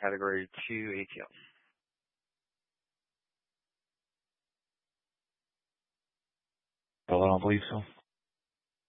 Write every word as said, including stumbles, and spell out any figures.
Category two A T M. Well, I don't believe so.